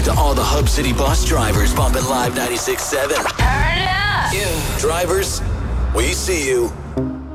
To all the Hub City bus drivers bumping Live 96.7. Turn it up! Yeah. Drivers, we see you.